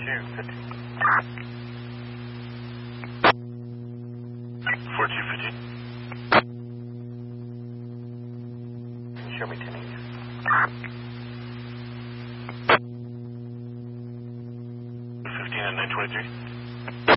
250. 4250. Can you show me 10 east? 15 and 923.